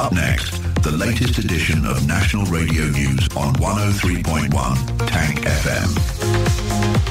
Up next, the latest edition of National Radio News on 103.1 Tank FM.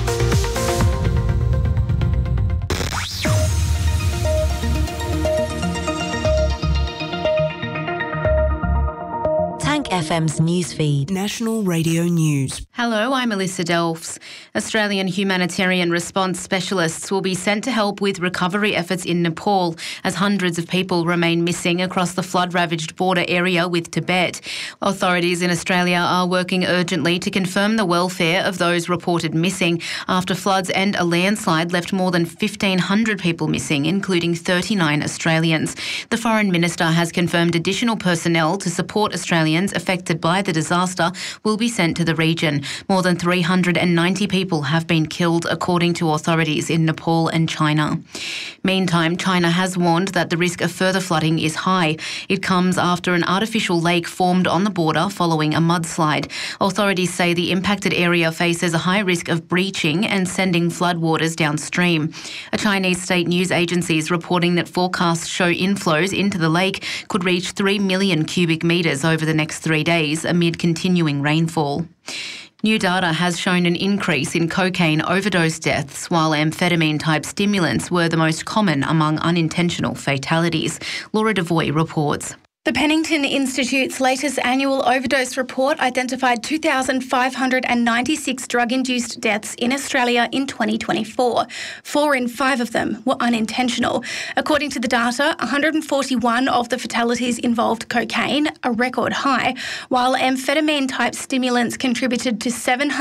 FM's newsfeed. National Radio News. Hello, I'm Alyssa Delfs. Australian humanitarian response specialists will be sent to help with recovery efforts in Nepal as hundreds of people remain missing across the flood-ravaged border area with Tibet. Authorities in Australia are working urgently to confirm the welfare of those reported missing after floods and a landslide left more than 1,500 people missing, including 39 Australians. The Foreign Minister has confirmed additional personnel to support Australians affected by the disaster will be sent to the region. More than 390 people have been killed, according to authorities in Nepal and China. Meantime, China has warned that the risk of further flooding is high. It comes after an artificial lake formed on the border following a mudslide. Authorities say the impacted area faces a high risk of breaching and sending floodwaters downstream. A Chinese state news agency is reporting that forecasts show inflows into the lake could reach 3 million cubic metres over the next 3 days amid continuing rainfall. New data has shown an increase in cocaine overdose deaths, while amphetamine-type stimulants were the most common among unintentional fatalities. Laura Devoy reports. The Pennington Institute's latest annual overdose report identified 2,596 drug-induced deaths in Australia in 2024. 4 in 5 of them were unintentional. According to the data, 141 of the fatalities involved cocaine, a record high, while amphetamine-type stimulants contributed to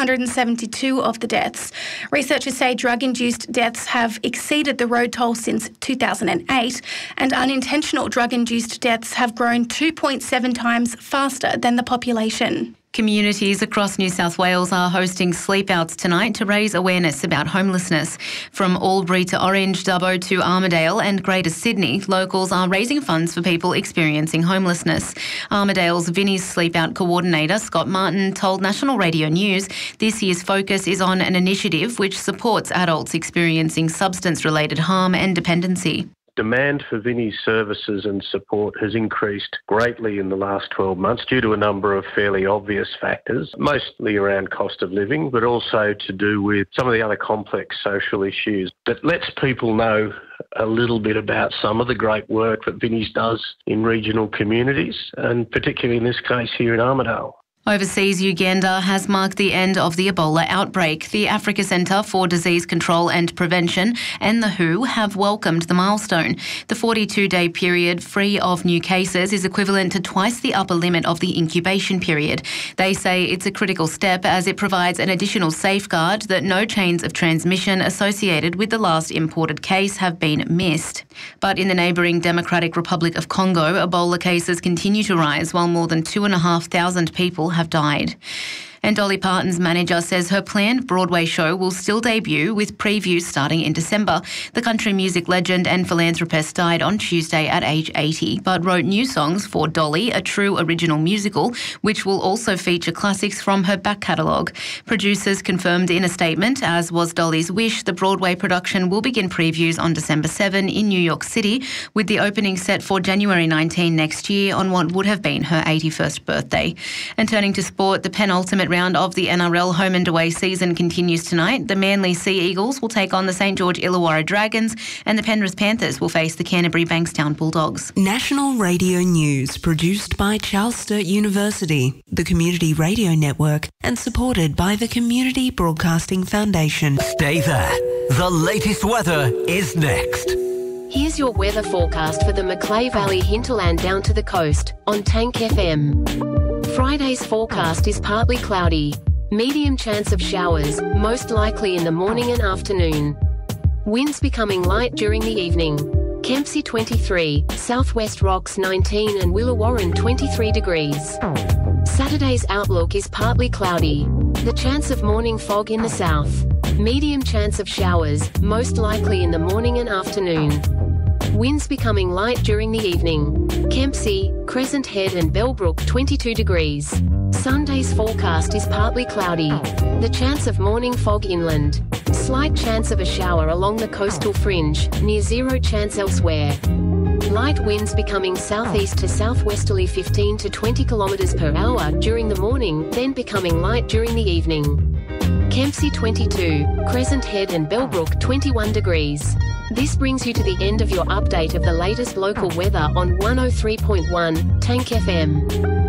772 of the deaths. Researchers say drug-induced deaths have exceeded the road toll since 2008, and unintentional drug-induced deaths have grown 2.7 times faster than the population. Communities across New South Wales are hosting sleep-outs tonight to raise awareness about homelessness. From Albury to Orange, Dubbo to Armidale and Greater Sydney, locals are raising funds for people experiencing homelessness. Armidale's Vinnie's Sleep-Out coordinator, Scott Martin, told National Radio News this year's focus is on an initiative which supports adults experiencing substance-related harm and dependency. Demand for Vinnie's services and support has increased greatly in the last 12 months due to a number of fairly obvious factors, mostly around cost of living, but also to do with some of the other complex social issues. That lets people know a little bit about some of the great work that Vinnie's does in regional communities, and particularly in this case here in Armidale. Overseas, Uganda has marked the end of the Ebola outbreak. The Africa Centre for Disease Control and Prevention and the WHO have welcomed the milestone. The 42-day period free of new cases is equivalent to twice the upper limit of the incubation period. They say it's a critical step as it provides an additional safeguard that no chains of transmission associated with the last imported case have been missed. But in the neighbouring Democratic Republic of Congo, Ebola cases continue to rise while more than 2,500 people have died. And Dolly Parton's manager says her planned Broadway show will still debut with previews starting in December. The country music legend and philanthropist died on Tuesday at age 80, but wrote new songs for Dolly, a true original musical, which will also feature classics from her back catalogue. Producers confirmed in a statement, as was Dolly's wish, the Broadway production will begin previews on December 7 in New York City, with the opening set for January 19 next year on what would have been her 81st birthday. And turning to sport, the penultimate round of the NRL home and away season continues tonight. The Manly Sea Eagles will take on the St George Illawarra Dragons and the Penrith Panthers will face the Canterbury Bankstown Bulldogs. National Radio News, produced by Charles Sturt University, the Community Radio Network, and supported by the Community Broadcasting Foundation. Stay there. The latest weather is next. Here's your weather forecast for the Macleay Valley hinterland down to the coast on Tank FM. Friday's forecast is partly cloudy. Medium chance of showers, most likely in the morning and afternoon. Winds becoming light during the evening. Kempsey 23, Southwest Rocks 19 and Willawarren 23 degrees. Saturday's outlook is partly cloudy. The chance of morning fog in the south. Medium chance of showers, most likely in the morning and afternoon. Winds becoming light during the evening. Kempsey, Crescent Head and Bellbrook 22 degrees. Sunday's forecast is partly cloudy. The chance of morning fog inland. Slight chance of a shower along the coastal fringe, near zero chance elsewhere. light winds becoming southeast to southwesterly 15 to 20 kilometres per hour during the morning, then becoming light during the evening. Kempsey 22, Crescent Head and Bellbrook 21 degrees. This brings you to the end of your update of the latest local weather on 103.1 Tank FM.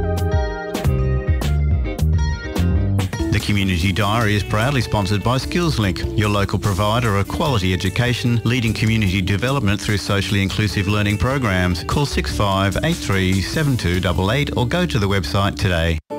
The Community Diary is proudly sponsored by SkillsLink, your local provider of quality education, leading community development through socially inclusive learning programs. Call 6583 7288 or go to the website today.